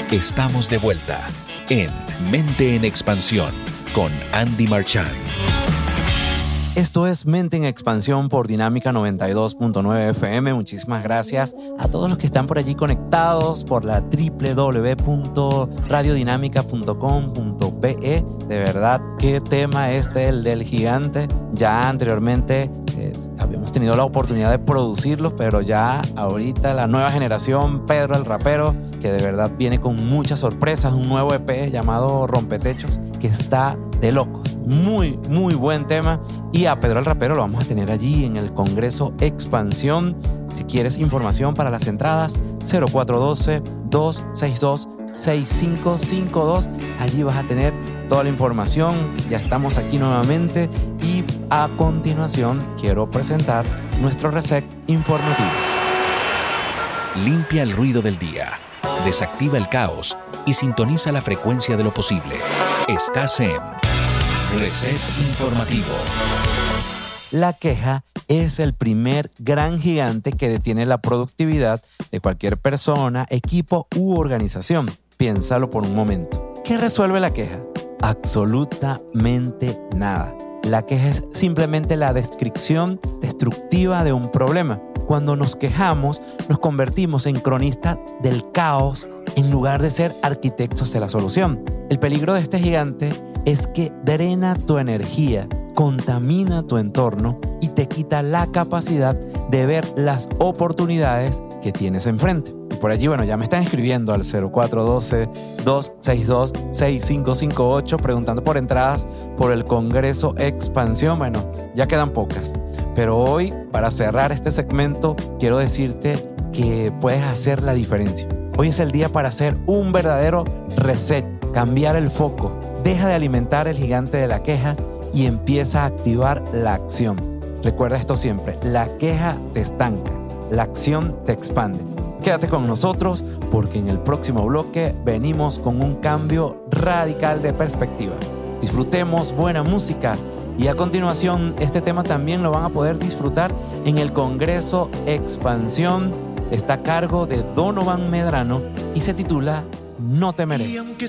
Estamos de vuelta en Mente en Expansión con Andy Marchand. Esto es Mente en Expansión por Dinámica 92.9 FM. Muchísimas gracias a todos los que están por allí conectados por la www.radiodinámica.com.be. De verdad, qué tema el del gigante. Ya anteriormente habíamos tenido la oportunidad de producirlos, pero ya ahorita la nueva generación, Pedro el Rapero, que de verdad viene con muchas sorpresas, un nuevo EP llamado Rompetechos, que está de locos. Muy, muy buen tema. Y a Pedro el Rapero lo vamos a tener allí en el Congreso Expansión. Si quieres información para las entradas, 0412-262-6552. Allí vas a tener toda la información. Ya estamos aquí nuevamente y a continuación quiero presentar nuestro reset informativo. Limpia el ruido del día, desactiva el caos y sintoniza la frecuencia de lo posible. Estás en Reset Informativo. La queja es el primer gran gigante que detiene la productividad de cualquier persona, equipo u organización. Piénsalo por un momento. ¿Qué resuelve la queja? Absolutamente nada. La queja es simplemente la descripción destructiva de un problema. Cuando nos quejamos, nos convertimos en cronistas del caos en lugar de ser arquitectos de la solución. El peligro de este gigante es que drena tu energía, contamina tu entorno y te quita la capacidad de ver las oportunidades que tienes enfrente. Y por allí, ya me están escribiendo al 0412-262-6558 preguntando por entradas por el Congreso Expansión. Ya quedan pocas. Pero hoy, para cerrar este segmento, quiero decirte que puedes hacer la diferencia. Hoy es el día para hacer un verdadero reset, cambiar el foco. Deja de alimentar el gigante de la queja y empieza a activar la acción. Recuerda esto siempre, la queja te estanca, la acción te expande. Quédate con nosotros porque en el próximo bloque venimos con un cambio radical de perspectiva. Disfrutemos buena música y a continuación este tema también lo van a poder disfrutar en el Congreso Expansión. Está a cargo de Donovan Medrano y se titula No temeré.